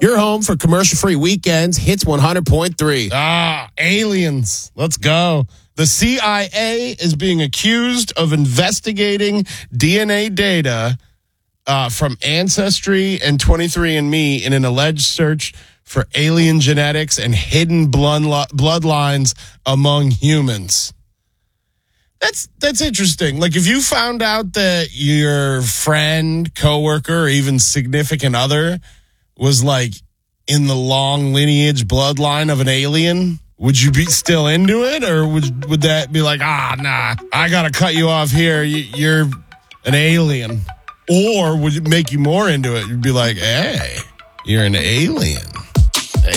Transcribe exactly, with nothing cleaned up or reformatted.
Your home for commercial-free weekends, Hits one hundred point three. Ah, aliens. Let's go. The C I A is being accused of investigating D N A data uh, from Ancestry and twenty-three and me in an alleged search for alien genetics and hidden blood bloodlines among humans. That's that's interesting. Like, if you found out that your friend, coworker, or even significant other was like in the long lineage bloodline of an alien, would you be still into it, or would would that be like, ah, nah, I gotta cut you off here. You, you're an alien, or would it make you more into it? You'd be like, hey, you're an alien.